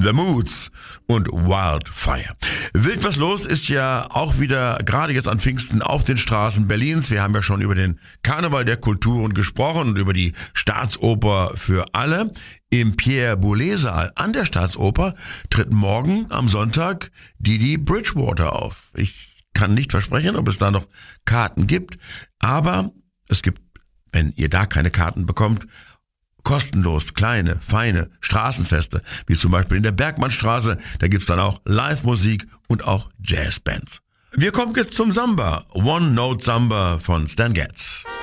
The Moods und Wildfire. Wild was los ist ja auch wieder gerade jetzt an Pfingsten auf den Straßen Berlins. Wir haben ja schon über den Karneval der Kulturen gesprochen und über die Staatsoper für alle. Im Pierre-Boulez-Saal an der Staatsoper tritt morgen am Sonntag Didi Bridgewater auf. Ich kann nicht versprechen, ob es da noch Karten gibt, aber es gibt, wenn ihr da keine Karten bekommt, kostenlos kleine, feine Straßenfeste, wie zum Beispiel in der Bergmannstraße. Da gibt's dann auch Live-Musik und auch Jazzbands. Wir kommen jetzt zum Samba. One Note Samba von Stan Getz.